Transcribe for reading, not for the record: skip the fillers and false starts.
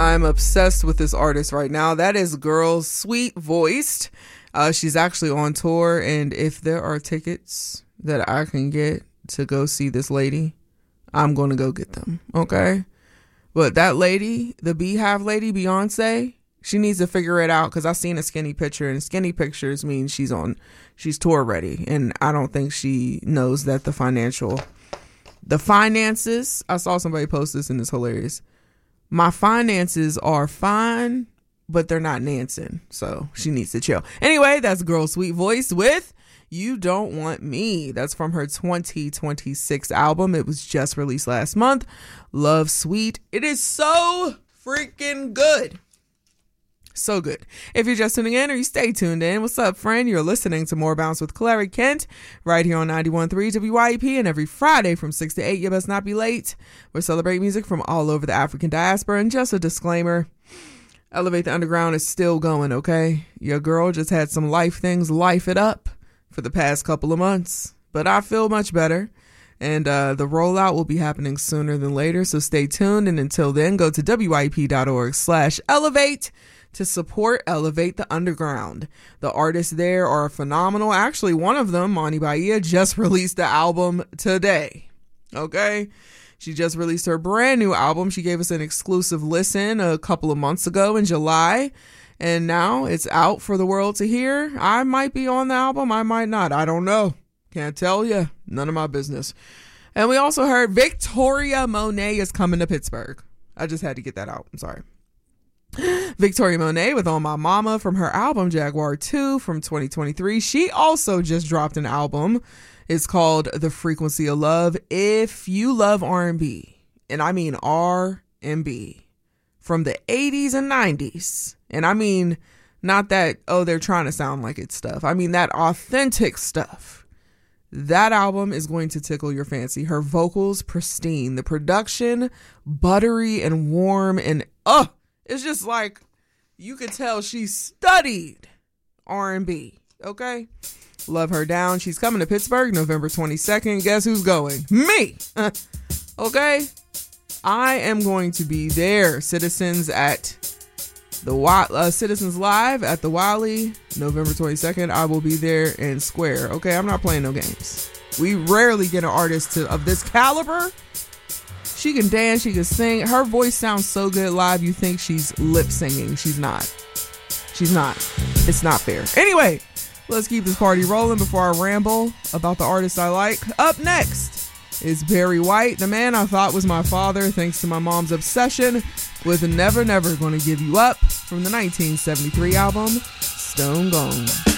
I'm obsessed with this artist right now. That is Girl Sweet Voiced. She's actually on tour, and if there are tickets that I can get to go see this lady, I'm going to go get them, okay? But that lady, the Beehive lady, Beyonce, she needs to figure it out, because I've seen a skinny picture, and skinny pictures mean she's tour ready, and I don't think she knows that the finances, I saw somebody post this and it's hilarious. My finances are fine, but they're not Nansen, so she needs to chill. Anyway, that's Girl Sweet Voice with You Don't Want Me. That's from her 2026 album. It was just released last month. Love Sweet. It is so freaking good. So good. If you're just tuning in or you stay tuned in, what's up, friend? You're listening to More Bounce with Clary Kent right here on 91.3 WYEP, and every Friday from 6 to 8, you best not be late. We celebrate music from all over the African diaspora, and just a disclaimer, Elevate the Underground is still going, okay? Your girl just had some life things life it up for the past couple of months, but I feel much better. And the rollout will be happening sooner than later, so stay tuned. And until then, go to wyep.org/elevate to support Elevate the Underground. The artists there are phenomenal. Actually, one of them, Moni Bahia, just released the album today. Okay? She just released her brand new album. She gave us an exclusive listen a couple of months ago in July. And now it's out for the world to hear. I might be on the album. I might not. I don't know. Can't tell you. None of my business. And we also heard Victoria Monet is coming to Pittsburgh. I just had to get that out. I'm sorry. Victoria Monet with On My Mama from her album Jaguar 2 from 2023. She also just dropped an album. It's called The Frequency of Love. If you love R&B, and I mean R&B, from the 80s and 90s, and I mean not that, oh, they're trying to sound like it stuff. I mean that authentic stuff. That album is going to tickle your fancy. Her vocals, pristine. The production, buttery and warm, and it's just like you could tell she studied R&B. Okay? Love her down. She's coming to Pittsburgh November 22nd. Guess who's going? Me! Okay? I am going to be there. Citizens at the Citizens Live at the Wiley, November 22nd. I will be there in Square. Okay? I'm not playing no games. We rarely get an artist of this caliber. She can dance, she can sing. Her voice sounds so good live, you think she's lip singing. She's not. She's not. It's not fair. Anyway, let's keep this party rolling before I ramble about the artists I like. Up next is Barry White, the man I thought was my father, thanks to my mom's obsession with Never Never Gonna Give You Up from the 1973 album Stone Gone.